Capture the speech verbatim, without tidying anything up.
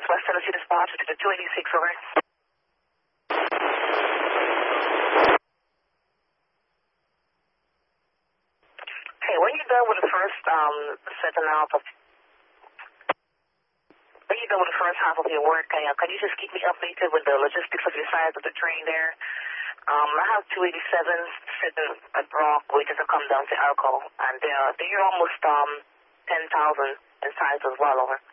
West West Tennessee dispatch to the two eighty-six, over. Hey, when you're done with the first um, setting out of, when you're done with the first half of your work, can you, can you just keep me updated with the logistics of your size of the train there? Um, I have two eighty-sevens sitting at Brock waiting to come down to Elko, and they're, they're almost um, ten thousand in size as well, over.